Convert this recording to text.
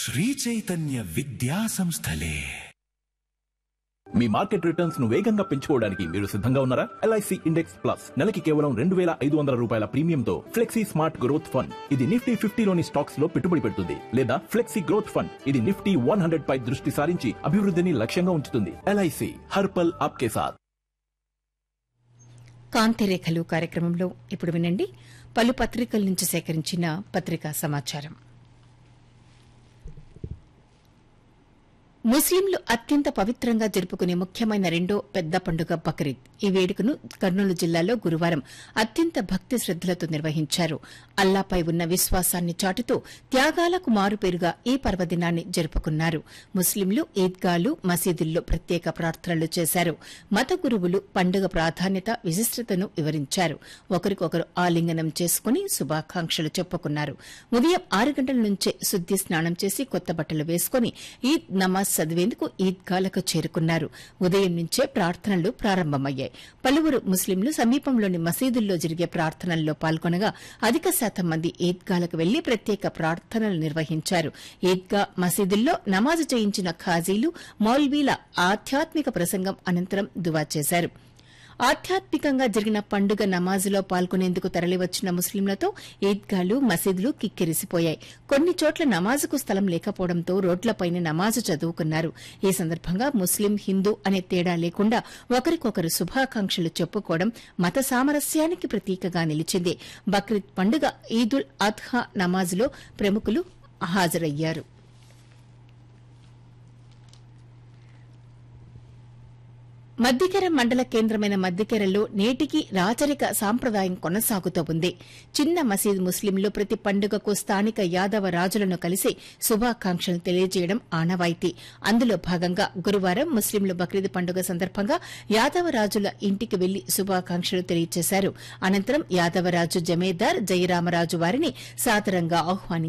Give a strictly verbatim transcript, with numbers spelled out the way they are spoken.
శ్రీ చైతన్య విద్యా సంస్థలే. మీ market returns ను వేగంగా పెంచుకోవడానికి మీరు సిద్ధంగా ఉన్నారా? ఎల్ఐసి ఇండెక్స్ ప్లస్ నెలకి కేవలం రెండు వేల ఐదు వందల రూపాయల ప్రీమియంతో ఫ్లెక్సీ స్మార్ట్ గ్రోత్ ఫండ్. ఇది నిఫ్టీ ఫిఫ్టీలోని స్టాక్స్ లో పెట్టుబడి పెడుతుంది. లేదా ఫ్లెక్సీ గ్రోత్ ఫండ్, ఇది నిఫ్టీ వన్ హండ్రెడ్ పై దృష్టి సారించి అభివృద్ధిని లక్ష్యంగా ఉంచుతుంది. ఎల్ఐసి హర్పల్ ఆప్కే సాథ్. కాంతిరేఖలు కార్యక్రమంలో ఇప్పుడు వినండి పలు పత్రికల నుంచి సేకరించిన పత్రికా సమాచారం. ముస్లింలు అత్యంత పవిత్రంగా జరుపుకునే ముఖ్యమైన రెండో పెద్ద పండుగ బక్రీద్. ఈ వేడుకను కర్నూలు జిల్లాలో గురువారం అత్యంత భక్తి శ్రద్దలతో నిర్వహించారు. అల్లాపై ఉన్న విశ్వాసాన్ని చాటుతూ త్యాగాలకు మారుపేరుగా ఈ పర్వదినాన్ని జరుపుకున్నారు. ముస్లింలు ఈద్గాలు, మసీదుల్లో ప్రత్యేక ప్రార్థనలు చేశారు. మత గురువులు పండుగ ప్రాధాన్యత, విశిష్టతను వివరించారు. ఒకరికొకరు ఆలింగనం చేసుకుని శుభాకాంక్షలు చెప్పుకున్నారు. ఉదయం ఆరు గంటల నుంచే శుద్ది స్నానం చేసి కొత్త బట్టలు వేసుకుని ఈద్ నమాజ్ చదివేందుకు ఈద్గాలకు చేరుకున్నారు. ఉదయం నుంచే ప్రార్థనలు ప్రారంభమయ్యాయి. పలువురు ముస్లింలు సమీపంలోని మసీదుల్లో జరిగే ప్రార్థనల్లో పాల్గొనగా అధిక శాతం మంది ఈద్గాలకు వెళ్లి ప్రత్యేక ప్రార్థనలు నిర్వహించారు. ఈద్గా మసీదుల్లో నమాజు చేయించిన ఖాజీలు, మౌల్వీల ఆధ్యాత్మిక ప్రసంగం అనంతరం దువా చేశారు. ఆధ్యాత్మికంగా జరిగిన పండుగ నమాజులో పాల్గొనేందుకు తరలివచ్చిన ముస్లింలతో ఈద్గాలు, మసీదులు కిక్కిరిసిపోయాయి. కొన్ని చోట్ల నమాజుకు స్థలం లేకపోవడంతో రోడ్లపైనే నమాజు చదువుకున్నారు. ఈ సందర్భంగా ముస్లిం, హిందూ అనే తేడా లేకుండా ఒకరికొకరు శుభాకాంక్షలు చెప్పుకోవడం మత సామరస్యానికి ప్రతీకగా నిలిచింది. బక్రీద్ పండుగ ఈదుల్ అద్హా నమాజులో ప్రముఖులు హాజరయ్యారు. మద్దికెర మండల కేంద్రమైన మద్దికెరలో నేటికి రాచరిక సాంప్రదాయం కొనసాగుతూ ఉంది. చిన్న మసీద్ ముస్లింలు ప్రతి పండుగకు స్థానిక యాదవ రాజులను కలిసి శుభాకాంక్షలు తెలియజేయడం ఆనవాయితీ. అందులో భాగంగా గురువారం ముస్లింలు బక్రీద్ పండుగ సందర్భంగా యాదవ రాజుల ఇంటికి వెళ్లి శుభాకాంక్షలు తెలియజేశారు. అనంతరం యాదవరాజు జమేదార్ జయరామరాజు వారిని సాదరంగా ఆహ్వానించారు.